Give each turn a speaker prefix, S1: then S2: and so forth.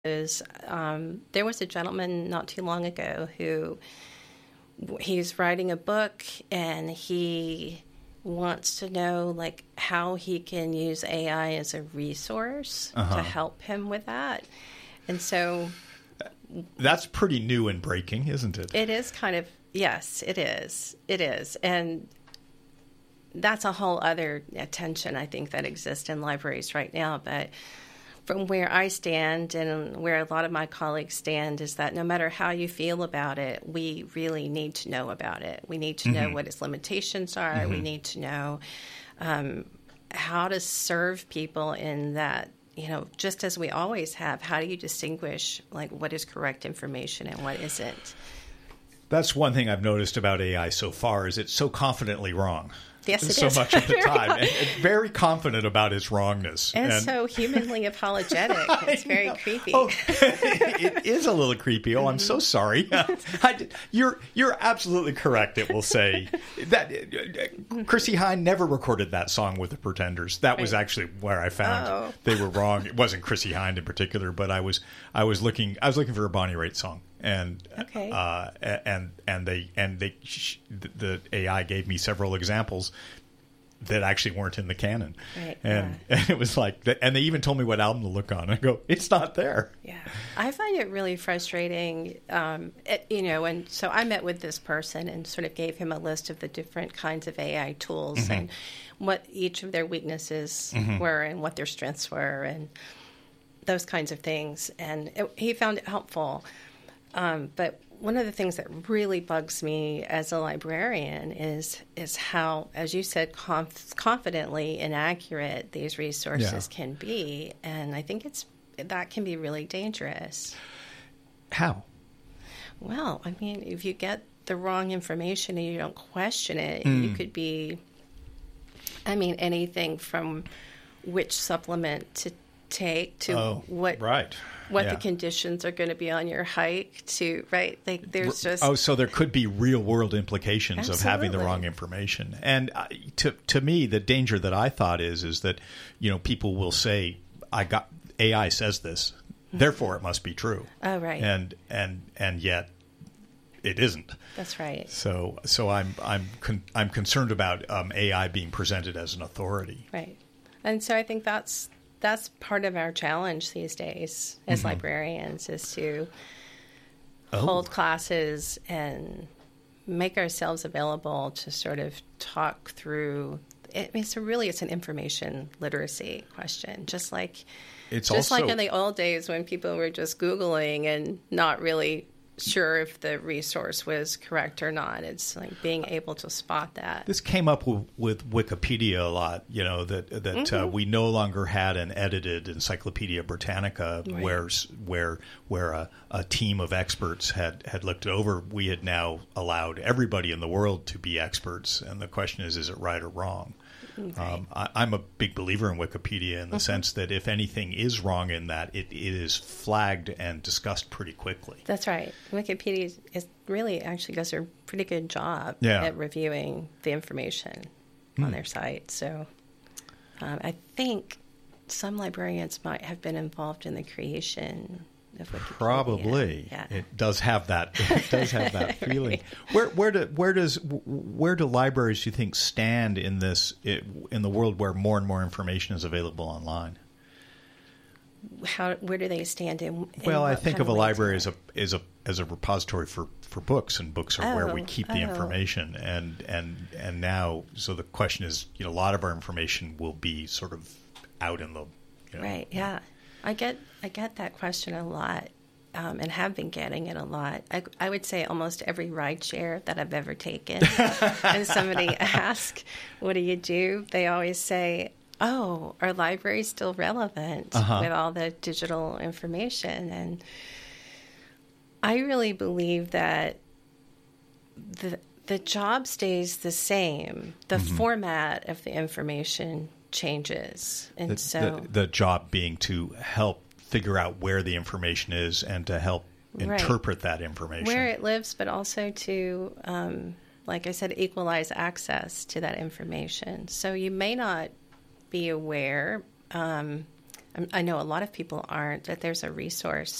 S1: is there was a gentleman not too long ago who he's writing a book, and he wants to know like how he can use AI as a resource to help him with that. And so
S2: that's pretty new and breaking, isn't it?
S1: it is kind of, yes, it is. It is. And that's a whole other tension, I think, that exists in libraries right now. But from where I stand and where a lot of my colleagues stand is that no matter how you feel about it, we really need to know about it. We need to know what its limitations are. We need to know how to serve people in that, just as we always have. How do you distinguish like what is correct information and what isn't?
S2: That's one thing I've noticed about AI so far is it's so confidently wrong.
S1: Yes, it
S2: so
S1: is.
S2: much of the time, and very confident about its wrongness,
S1: and so humanly apologetic. It's very creepy.
S2: Oh, it is a little creepy. Oh, I'm so sorry. You're absolutely correct. It will say that Chrissie Hynde never recorded that song with the Pretenders. That was actually where I found they were wrong. It wasn't Chrissie Hynde in particular, but I was looking for a Bonnie Raitt song. And the AI gave me several examples that actually weren't in the canon, and it was like, and they even told me what album to look on. I go, it's not there.
S1: Yeah, I find it really frustrating, and so I met with this person and sort of gave him a list of the different kinds of AI tools and what each of their weaknesses were and what their strengths were and those kinds of things, and he found it helpful. But one of the things that really bugs me as a librarian is how, as you said, confidently inaccurate these resources can be, and I think that can be really dangerous.
S2: How?
S1: Well, I mean, if you get the wrong information and you don't question it, you could be, anything from which supplement to take to what the conditions are going to be on your hike to, there's just...
S2: so there could be real-world implications of having the wrong information. And to me, the danger that I thought is that, people will say, AI says this, therefore it must be true.
S1: Oh, right.
S2: And yet it isn't.
S1: That's right.
S2: So I'm concerned about AI being presented as an authority.
S1: Right. And so I think that's part of our challenge these days as librarians is to hold classes and make ourselves available to sort of talk through it. It's an information literacy question, just like in the old days when people were just Googling and not really sure if the resource was correct or not. It's like being able to spot that.
S2: This came up with Wikipedia a lot, that we no longer had an edited Encyclopedia Britannica where a team of experts had looked it over. We had now allowed everybody in the world to be experts, and the question is it right or wrong? Right. I'm a big believer in Wikipedia in the sense that if anything is wrong in that, it is flagged and discussed pretty quickly.
S1: That's right. Wikipedia actually does a pretty good job at reviewing the information on their site. So I think some librarians might have been involved in the creation of Wikipedia.
S2: Probably.
S1: Yeah.
S2: It does have that. It does have that feeling. Where do libraries, do you think, stand in this in the world where more and more information is available online?
S1: Where do they stand in?
S2: Well, I think of a library as a repository for books, and books are where we keep the information. And now, so the question is, a lot of our information will be sort of out in the
S1: right. Yeah. I get that question a lot, and have been getting it a lot. I would say almost every ride share that I've ever taken, and somebody asks, "What do you do?" They always say, "Oh, our library's still relevant with all the digital information." And I really believe that the job stays the same. The format of the information changes, and
S2: the job being to help figure out where the information is and to help interpret that information,
S1: where it lives, but also to, like I said, equalize access to that information. So you may not be aware I know a lot of people aren't, that there's a resource